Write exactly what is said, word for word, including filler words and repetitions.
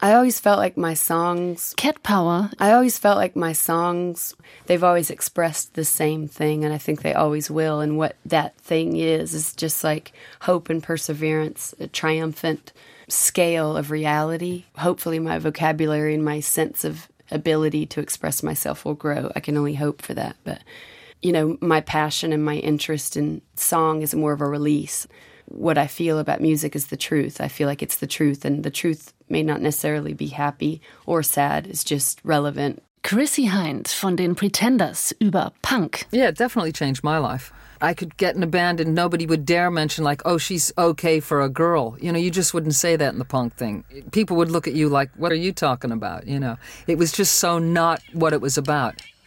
I always felt like my songs... Cat Power. I always felt like my songs, they've always expressed the same thing, and I think they always will. And what that thing is, is just like hope and perseverance, a triumphant scale of reality. Hopefully my vocabulary and my sense of ability to express myself will grow. I can only hope for that. But, you know, my passion and my interest in song is more of a release. What I feel about music is the truth. I feel like it's the truth, and the truth may not necessarily be happy or sad. It's just relevant. Chrissie Hynde von den Pretenders über Punk. Yeah, it definitely changed my life. I could get in a band and nobody would dare mention, like, oh, she's okay for a girl. You know, you just wouldn't say that in the punk thing. People would look at you like, what are you talking about? You know, it was just so not what it was about.